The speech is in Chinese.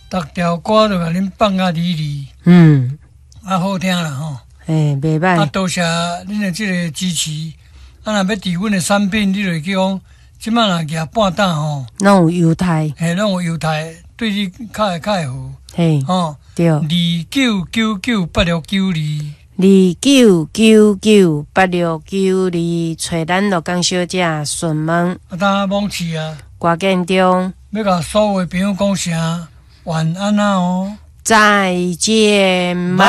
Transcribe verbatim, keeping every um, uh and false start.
逐条歌就甲恁放啊哩哩， 嗯， 啊好听啦吼。 诶，袂啊， 歹， 多谢恁的即个支持。啊，若要伫阮的产品，你就去讲，即摆若举半担吼， 拢有犹太， 嘿，拢有优待，对你较会较会好。 嘿， 吼， 对， 二九九九八六九二， 二九九九八六九二，找咱乐江小姐询问， 啊，当网市啊， 挂建中， 要甲所有的朋友讲声晚安啊哦。 再见，拜。